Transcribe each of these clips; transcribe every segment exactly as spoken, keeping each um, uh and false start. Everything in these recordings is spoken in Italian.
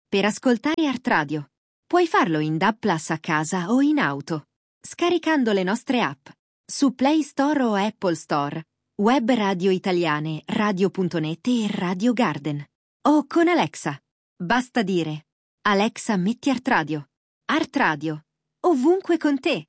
per ascoltare Art Radio. Puoi farlo in D A B plus a casa o in auto, scaricando le nostre app su Play Store o Apple Store, web radio italiane, radio punto net e Radio Garden. O con Alexa. Basta dire: Alexa, metti Art Radio. Art Radio, ovunque con te.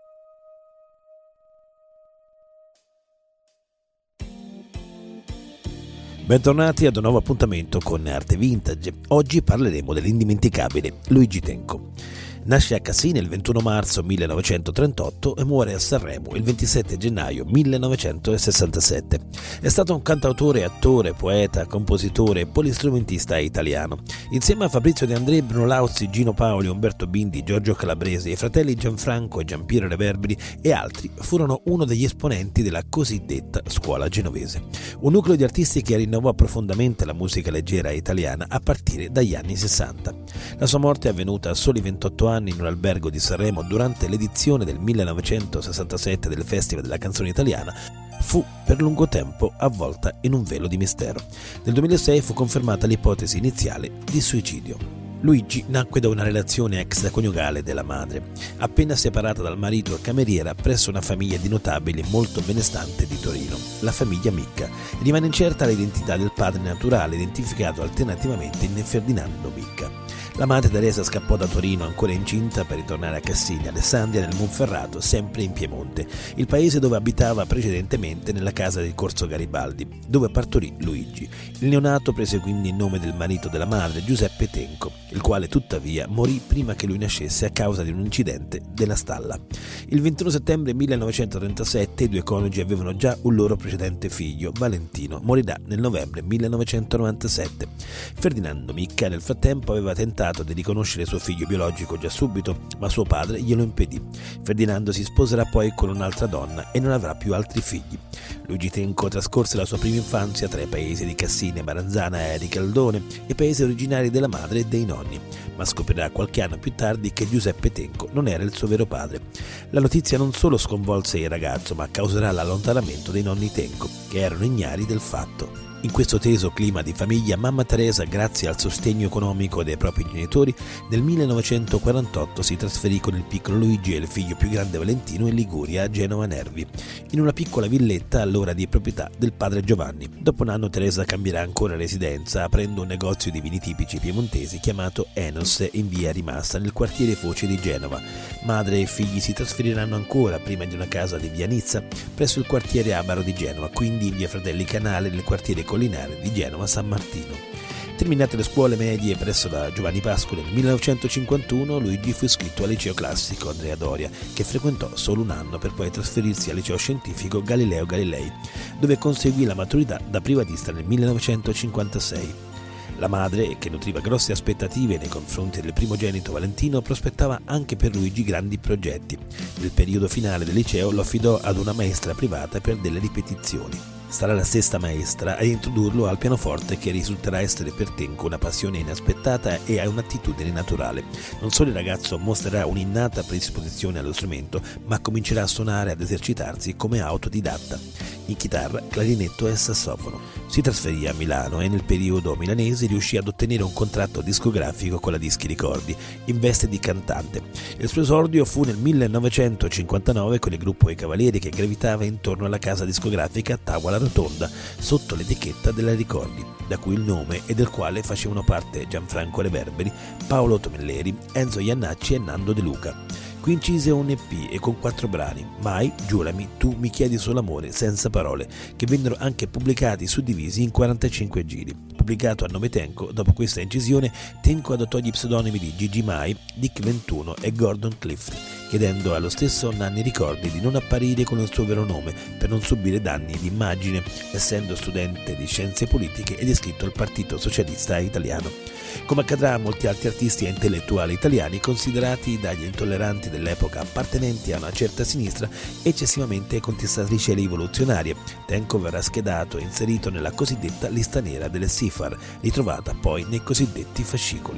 Bentornati ad un nuovo appuntamento con Arte Vintage. Oggi parleremo dell'indimenticabile Luigi Tenco. Nasce a Cassina il ventuno marzo millenovecentotrentotto e muore a Sanremo il ventisette gennaio millenovecentosessantasette. È stato un cantautore, attore, poeta, compositore e polistrumentista italiano. Insieme a Fabrizio De André, Bruno Lauzi, Gino Paoli, Umberto Bindi, Giorgio Calabrese, i fratelli Gianfranco e Giampiero Reverberi e altri furono uno degli esponenti della cosiddetta scuola genovese. Un nucleo di artisti che rinnovò profondamente la musica leggera italiana a partire dagli anni sessanta. La sua morte è avvenuta a soli ventotto anni in un albergo di Sanremo durante l'edizione del millenovecentosessantasette del Festival della Canzone Italiana. Fu per lungo tempo avvolta in un velo di mistero. Nel duemilasei fu confermata l'ipotesi iniziale di suicidio. Luigi nacque da una relazione extraconiugale della madre, appena separata dal marito e cameriera presso una famiglia di notabili molto benestante di Torino, la famiglia Micca. Rimane incerta l'identità del padre naturale, identificato alternativamente in Ferdinando Micca. La madre Teresa scappò da Torino ancora incinta per ritornare a Cassini, Alessandria nel Monferrato, sempre in Piemonte, il paese dove abitava precedentemente nella casa di Corso Garibaldi, dove partorì Luigi. Il neonato prese quindi il nome del marito della madre, Giuseppe Tenco, il quale tuttavia morì prima che lui nascesse a causa di un incidente della stalla. Il ventuno settembre millenovecentotrentasette i due coniugi avevano già un loro precedente figlio, Valentino, morirà nel novembre millenovecentonovantasette. Ferdinando Micca nel frattempo aveva tentato di riconoscere suo figlio biologico già subito, ma suo padre glielo impedì. Ferdinando si sposerà poi con un'altra donna e non avrà più altri figli. Luigi Tenco trascorse la sua prima infanzia tra i paesi di Cassina, Maranzana e Ricaldone, i paesi originari della madre e dei nonni, ma scoprirà qualche anno più tardi che Giuseppe Tenco non era il suo vero padre. La notizia non solo sconvolse il ragazzo, ma causerà l'allontanamento dei nonni Tenco, che erano ignari del fatto. In questo teso clima di famiglia, mamma Teresa, grazie al sostegno economico dei propri genitori, nel millenovecentoquarantotto si trasferì con il piccolo Luigi e il figlio più grande Valentino in Liguria, a Genova Nervi, in una piccola villetta allora di proprietà del padre Giovanni. Dopo un anno Teresa cambierà ancora residenza, aprendo un negozio di vini tipici piemontesi chiamato Enos in via Rimassa, nel quartiere Foce di Genova. Madre e figli si trasferiranno ancora prima di una casa di via Nizza, presso il quartiere Abaro di Genova, quindi in via Fratelli Canale, nel quartiere Collinare di Genova San Martino. Terminate le scuole medie presso la Giovanni Pascoli nel millenovecentocinquantuno, Luigi fu iscritto al liceo classico Andrea Doria, che frequentò solo un anno per poi trasferirsi al liceo scientifico Galileo Galilei, dove conseguì la maturità da privatista nel millenovecentocinquantasei. La madre, che nutriva grosse aspettative nei confronti del primogenito Valentino, prospettava anche per Luigi grandi progetti. Nel periodo finale del liceo lo affidò ad una maestra privata per delle ripetizioni. Sarà la stessa maestra ad introdurlo al pianoforte, che risulterà essere per Tenco una passione inaspettata e a un'attitudine naturale. Non solo il ragazzo mostrerà un'innata predisposizione allo strumento, ma comincerà a suonare e ad esercitarsi come autodidatta, in chitarra, clarinetto e sassofono. Si trasferì a Milano e nel periodo milanese riuscì ad ottenere un contratto discografico con la Dischi Ricordi, in veste di cantante. Il suo esordio fu nel millenovecentocinquantanove con il gruppo I Cavalieri, che gravitava intorno alla casa discografica Tavola Rotonda, sotto l'etichetta della Ricordi, da cui il nome e del quale facevano parte Gianfranco Reverberi, Paolo Tomelleri, Enzo Iannacci e Nando De Luca. Qui incise un E P e con quattro brani, Mai, Giurami, Tu mi chiedi solo amore, Senza parole, che vennero anche pubblicati suddivisi in quarantacinque giri. Pubblicato a nome Tenco, dopo questa incisione Tenco adottò gli pseudonimi di Gigi Mai, Dick ventuno e Gordon Clift, chiedendo allo stesso Nanni Ricordi di non apparire con il suo vero nome per non subire danni di immagine, essendo studente di scienze politiche ed iscritto al Partito Socialista Italiano. Come accadrà a molti altri artisti e intellettuali italiani considerati dagli intolleranti dell'epoca appartenenti a una certa sinistra eccessivamente contestatrice e rivoluzionarie, Tenco verrà schedato e inserito nella cosiddetta lista nera delle SIFAR, ritrovata poi nei cosiddetti fascicoli.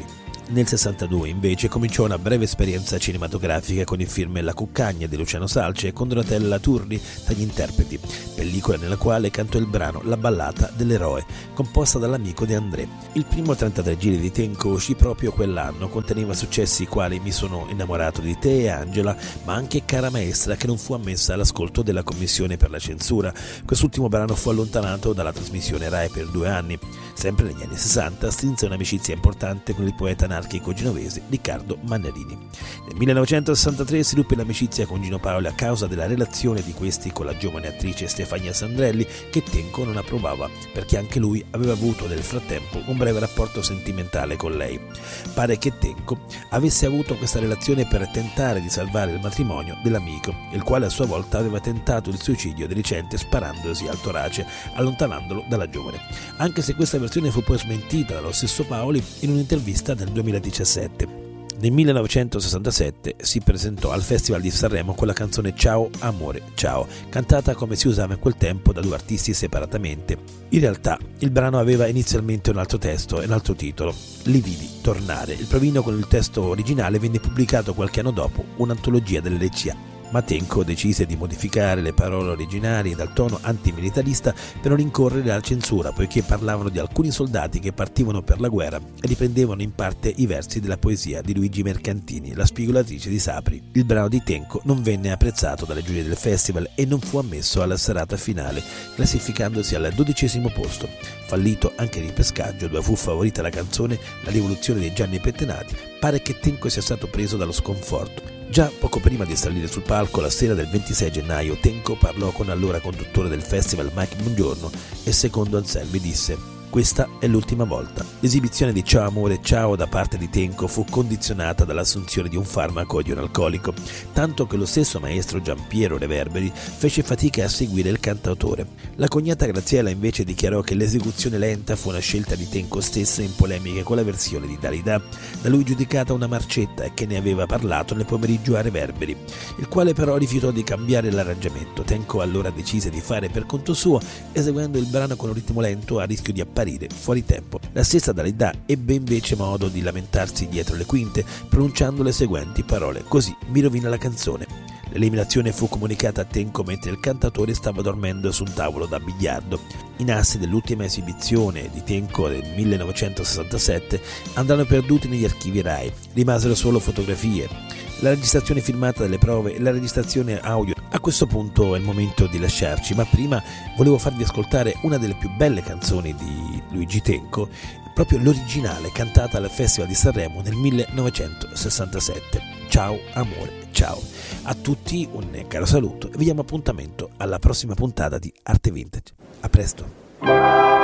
Nel sessantadue invece cominciò una breve esperienza cinematografica con il film La cuccagna di Luciano Salce e con Donatella Turri tra gli interpreti, pellicola nella quale cantò il brano La ballata dell'eroe, composta dall'amico De André. Il primo trentatré giri di Tenco uscì proprio quell'anno, conteneva successi quali Mi sono innamorato di te e Angela, ma anche Cara maestra, che non fu ammessa all'ascolto della commissione per la censura. Quest'ultimo brano fu allontanato dalla trasmissione Rai per due anni. Sempre negli anni sessanta strinse un'amicizia importante con il poeta anarchico genovese Riccardo Mannarini. Nel millenovecentosessantatré si ruppe l'amicizia con Gino Paoli a causa della relazione di questi con la giovane attrice Stefania Sandrelli, che Tenco non approvava perché anche lui aveva avuto nel frattempo un breve rapporto sentimentale con lei. Pare che Tenco avesse avuto questa relazione per tentare di salvare il matrimonio dell'amico, il quale a sua volta aveva tentato il suicidio di recente sparandosi al torace, allontanandolo dalla giovane. Anche se questa versione fu poi smentita dallo stesso Paoli in un'intervista del duemiladiciassette. Nel millenovecentosessantasette si presentò al Festival di Sanremo con la canzone Ciao amore ciao, cantata come si usava in quel tempo da due artisti separatamente. In realtà il brano aveva inizialmente un altro testo e un altro titolo, Li vidi tornare. Il provino con il testo originale venne pubblicato qualche anno dopo, un'antologia dell'L C A. Ma Tenco decise di modificare le parole originali dal tono antimilitarista per non incorrere alla censura, poiché parlavano di alcuni soldati che partivano per la guerra e riprendevano in parte i versi della poesia di Luigi Mercantini, la spigolatrice di Sapri. Il brano di Tenco non venne apprezzato dalle giurie del festival e non fu ammesso alla serata finale, classificandosi al dodicesimo posto. Fallito anche il ripescaggio, dove fu favorita la canzone La rivoluzione dei Gianni Pettenati, pare che Tenco sia stato preso dallo sconforto. Già poco prima di salire sul palco, la sera del ventisei gennaio, Tenco parlò con l'allora conduttore del festival Mike Buongiorno e secondo Anselmi disse: questa è l'ultima volta. L'esibizione di Ciao amore ciao da parte di Tenco fu condizionata dall'assunzione di un farmaco e di un alcolico, tanto che lo stesso maestro Giampiero Reverberi fece fatica a seguire il cantautore. La cognata Graziella invece dichiarò che l'esecuzione lenta fu una scelta di Tenco stessa in polemiche con la versione di Dalida, da lui giudicata una marcetta, e che ne aveva parlato nel pomeriggio a Reverberi, il quale però rifiutò di cambiare l'arrangiamento. Tenco allora decise di fare per conto suo, eseguendo il brano con un ritmo lento a rischio di apparire fuori tempo. La stessa Dalida ebbe invece modo di lamentarsi dietro le quinte, pronunciando le seguenti parole: così mi rovina la canzone. L'eliminazione fu comunicata a Tenco mentre il cantatore stava dormendo su un tavolo da biliardo. I nastri dell'ultima esibizione di Tenco del millenovecentosessantasette andranno perduti negli archivi Rai, rimasero solo fotografie, la registrazione filmata delle prove e la registrazione audio. A questo punto è il momento di lasciarci, ma prima volevo farvi ascoltare una delle più belle canzoni di Luigi Tenco, proprio l'originale cantata al Festival di Sanremo nel millenovecentosessantasette. Ciao amore ciao. A tutti un caro saluto e vi diamo appuntamento alla prossima puntata di Arte Vintage. A presto.